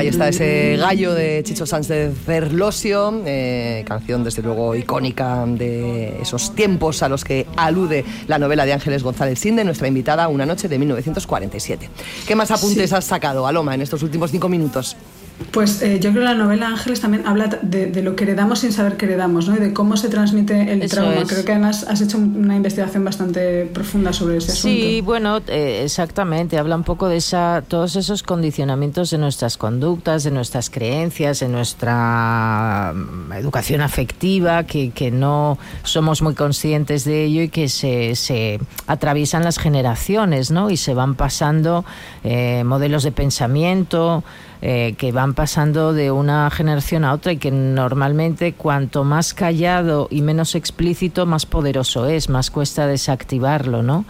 Ahí está ese gallo de Chicho Sánchez Ferlosio, canción desde luego icónica de esos tiempos a los que alude la novela de Ángeles González Sinde, nuestra invitada, Una noche de 1947. ¿Qué más apuntes has sacado, Aloma, en estos últimos 5 minutos? Pues yo creo que la novela Ángeles también habla de lo que heredamos sin saber que heredamos, ¿no? Y de cómo se transmite el trauma. Creo que además has hecho una investigación bastante profunda sobre ese asunto. Sí, bueno, exactamente. Habla un poco de todos esos condicionamientos de nuestras conductas, de nuestras creencias, de nuestra educación afectiva, que no somos muy conscientes de ello y que se atraviesan las generaciones, ¿no? Y se van pasando modelos de pensamiento, que van pasando de una generación a otra y que normalmente cuanto más callado y menos explícito, más poderoso es, más cuesta desactivarlo, ¿no?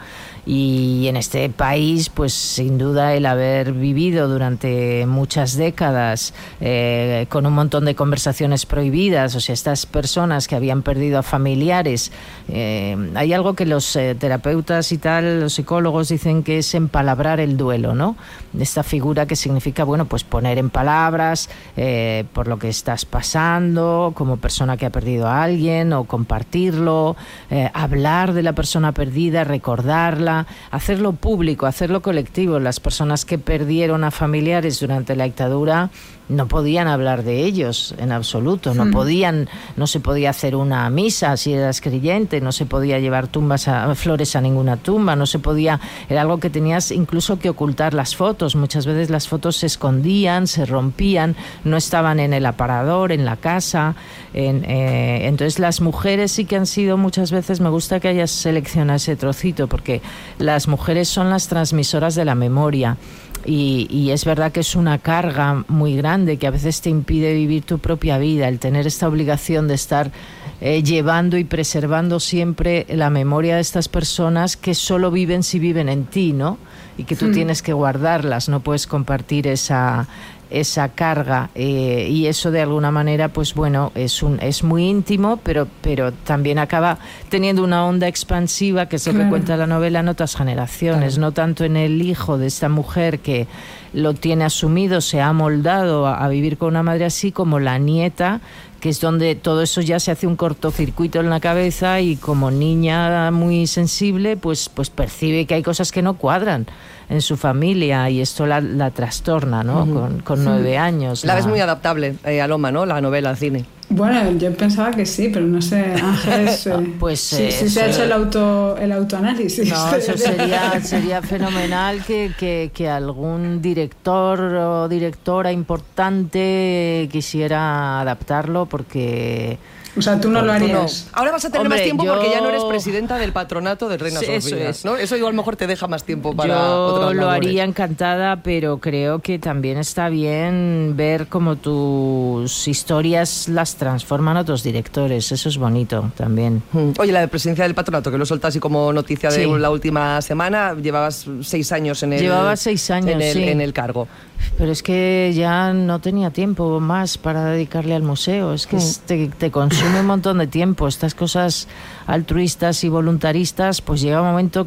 Y en este país, pues sin duda el haber vivido durante muchas décadas con un montón de conversaciones prohibidas, o sea, estas personas que habían perdido a familiares, hay algo que los terapeutas y tal, los psicólogos dicen que es empalabrar el duelo, ¿no? Esta figura que significa, bueno, pues poner en palabras por lo que estás pasando como persona que ha perdido a alguien, o compartirlo, hablar de la persona perdida, recordarla, hacerlo público, hacerlo colectivo. Las personas que perdieron a familiares durante la dictadura no podían hablar de ellos en absoluto, no se podía hacer una misa si eras creyente, no se podía llevar flores a ninguna tumba, era algo que tenías incluso que ocultar las fotos. Muchas veces las fotos se escondían, se rompían, no estaban en el aparador, en la casa. Entonces las mujeres sí que han sido muchas veces, me gusta que hayas seleccionado ese trocito, porque las mujeres son las transmisoras de la memoria. Y es verdad que es una carga muy grande que a veces te impide vivir tu propia vida, el tener esta obligación de estar llevando y preservando siempre la memoria de estas personas que solo viven si viven en ti, ¿no? Y que tú tienes que guardarlas, no puedes compartir esa carga, y eso de alguna manera, pues bueno, es muy íntimo, pero también acaba teniendo una onda expansiva, que es lo que cuenta la novela, en otras generaciones, no tanto en el hijo de esta mujer que lo tiene asumido, se ha amoldado a vivir con una madre así, como la nieta, que es donde todo eso ya se hace un cortocircuito en la cabeza, y como niña muy sensible, pues percibe que hay cosas que no cuadran en su familia, y esto la trastorna, ¿no? Con 9 años. La ves muy adaptable, Aloma, ¿no? La novela al cine. Bueno, yo pensaba que sí, pero no sé, Ángeles, pues sí se ha hecho el autoanálisis. No, eso sería fenomenal que algún director o directora importante quisiera adaptarlo, porque... O sea, tú no lo harías. No. Ahora vas a tener más tiempo porque ya no eres presidenta del patronato de Reina Sofía, ¿no? Eso igual mejor te deja más tiempo para otras labores. Yo lo haría encantada, pero creo que también está bien ver cómo tus historias las transforman otros directores. Eso es bonito también. Oye, la de presidencia del patronato, que lo soltas así como noticia de la última semana, llevabas 6 años en el... Llevaba 6 años, en el cargo. Pero es que ya no tenía tiempo más para dedicarle al museo. Es que te consume un montón de tiempo. Estas cosas altruistas y voluntaristas, pues llega un momento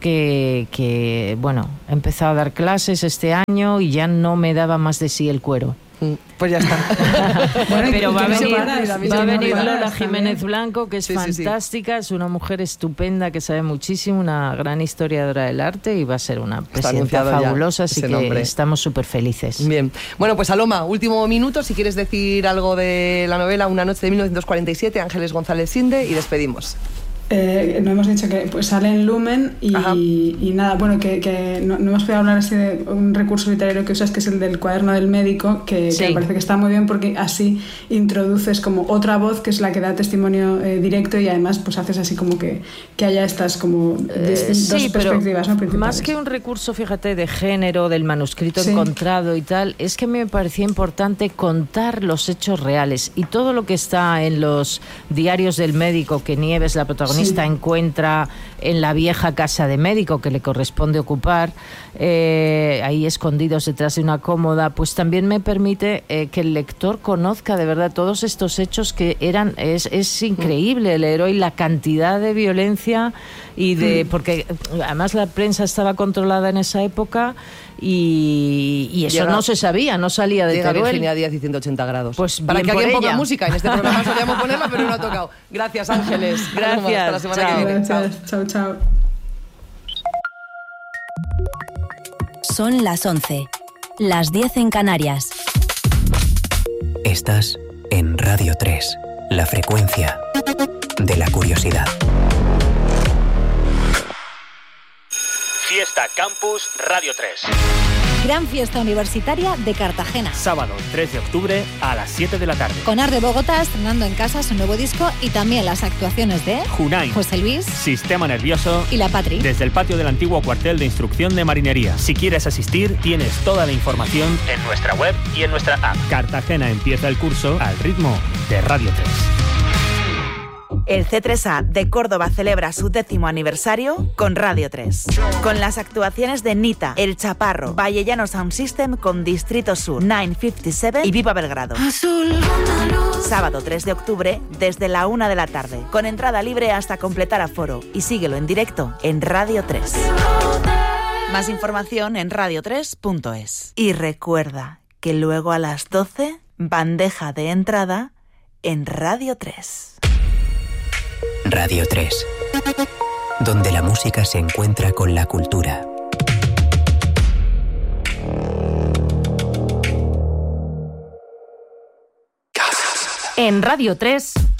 que bueno, he empezado a dar clases este año y ya no me daba más de sí el cuero. Pues ya está. Bueno, pero va a venir Lola Jiménez Blanco, que es fantástica, es una mujer estupenda que sabe muchísimo, una gran historiadora del arte, y va a ser una presidenta fabulosa, así que estamos súper felices. Bien. Bueno, pues Aloma, último minuto, si quieres decir algo de la novela Una noche de 1947, Ángeles González Sinde, y despedimos. No hemos dicho que pues sale en Lumen y nada, bueno, que no hemos podido hablar así de un recurso literario que usas, que es el del cuaderno del médico, que me parece que está muy bien, porque así introduces como otra voz que es la que da testimonio directo, y además pues haces así como que haya estas como dos perspectivas, ¿no? Principales. Más que un recurso, fíjate, de género, del manuscrito encontrado y tal, es que me parecía importante contar los hechos reales, y todo lo que está en los diarios del médico que Nieves, la protagonista, encuentra en la vieja casa de médico que le corresponde ocupar, ahí escondidos detrás de una cómoda, pues también me permite que el lector conozca de verdad todos estos hechos que es increíble leer hoy la cantidad de violencia y porque además la prensa estaba controlada en esa época, y eso Llega, no se sabía, no salía de Teruel. Teruel. Virginia Díaz y 180 grados. Pues para que bien por alguien ponga ella. música. En este programa solíamos ponerla, pero no ha tocado. Gracias, Ángeles. Gracias. Hasta la semana Chao. que viene. Gracias. Chao, chao. Son las 11, las 10 en Canarias. Estás en Radio 3, la frecuencia de la curiosidad. Fiesta Campus Radio 3. Gran fiesta universitaria de Cartagena. Sábado 3 de octubre a las 7 de la tarde. Con Art de Bogotá estrenando en casa su nuevo disco y también las actuaciones de Junain, José Luis Sistema Nervioso y La Patri. desde el patio del antiguo cuartel de instrucción de marinería. Si quieres asistir, tienes toda la información en nuestra web y en nuestra app. Cartagena empieza el curso al ritmo de Radio 3. El C3A de Córdoba celebra su 10º aniversario con Radio 3. Con las actuaciones de Nita, El Chaparro, Vallellano Sound System con Distrito Sur, 957 y Viva Belgrado. Sábado 3 de octubre desde la 1 de la tarde. Con entrada libre hasta completar aforo. Y síguelo en directo en Radio 3. Más información en radio3.es. Y recuerda que luego a las 12, bandeja de entrada en Radio 3. Radio 3, donde la música se encuentra con la cultura. En Radio 3